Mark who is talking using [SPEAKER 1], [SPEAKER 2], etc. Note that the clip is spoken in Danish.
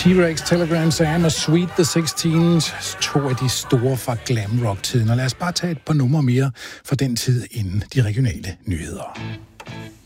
[SPEAKER 1] T-Rex, Telegram Sam og Sweet the 16, to af de store fra glam rock-tiden. Og lad os bare tage et par numre mere fra den tid inden de regionale nyheder.